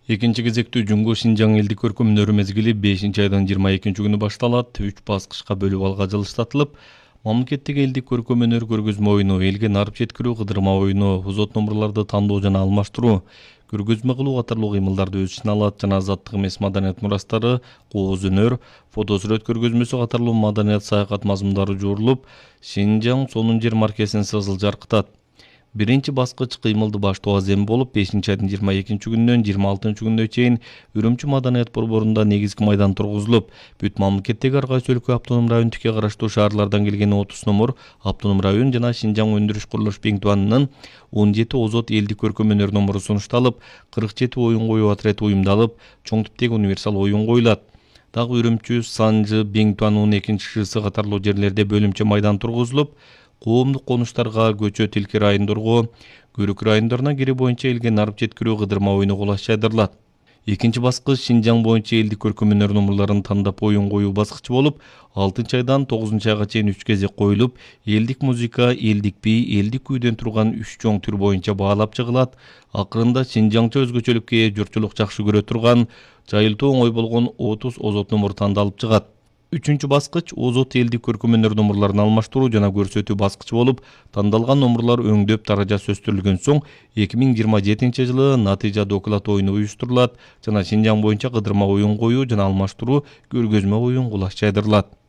Экинчи кезектүү Жуңго Шинжаң элдик көркөмүнөрү мезгили 5-айдын 22-күнү башталат. 3 баскычка бөлүп алга жылыштатылып, мамлекеттик элдик көркөмүнөр көргөзмө оюну, элге нарып жеткирүү кыдырма оюну, узот номурларды тандоо жана алмаштыруу, көргөзмө кылуу катарлуу кыймылдарды өз ичине алат жана азаттык эмес маданият мурастары, кооз өнөр, фото сүрөт көргөзмөсү катарлуу маданият саякат мазмундары жуурулуп, Шинжаң сонун жер маркесин сызыл жаркытат. Биринчи баскыч кыймылды баштоо азем болуп, 5-айдын 22-күнүнөн 26-күнүнө чейин Үрүмчү маданият борборунда негизги майдан тургузулуп, бүт мамлекеттеги ар кайсы өлкө автоном районтикке караштуу шаарлардан келген 30 номур автоном район жана Шинжаң өндүрүш курулуш Биңтуанынын 17 озот элдик көркөмөнөр номуру сунушталып, 47 оюн коюу отряд уюмдалып, чоң типтеги универсал оюн коюлат. Дагы Үрүмчү, Санжы, Биңтуанынын 2-шысы катарлуу жерлерде бөлүмчө майдан тургузулуп, коомдук конуштарга, көчө тилки райондорго, көрүк райондоруна кири боюнча элге нарып жеткирүү кыдырма оюну кулаш жайдырылат. Экинчи баскыч Шинжаң боюнча элдик көркөмөнөр номурларын тандап оюн коюу баскычы болуп, 6-айдан 9-айга чейин 3 кезек коюлуп, элдик музыка, элдик би, элдик күйдөн турган 3 чоң түр боюнча баалап чыгылат. Акырында Шинжаңча өзгөчөлүккө ээ, журтчулук жакшы көрө турган, жайылтуу оңой болгон 30 озот номур тандалып чыгат. Үчүнчү баскыч озот элдик көркөмөнөр номурларын алмаштыруу жана көрсөтүү баскычы болуп, тандалган номурлар өңдөп даражасы өстүрүлгөн соң 2027-жылы натыйжа доклад оюну уюштурулат жана Шинжаң боюнча кыдырма оюн коюу жана алмаштыруу көргөзмө оюн кулаш жайдырылат.